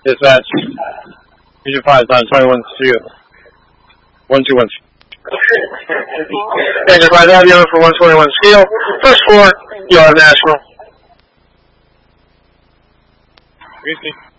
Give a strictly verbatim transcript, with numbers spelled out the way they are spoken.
Dispatch. Fusion five nine twenty-one two. one two one. Danger five Avenue for one twenty-one scale. First floor, Yard National. Greasy.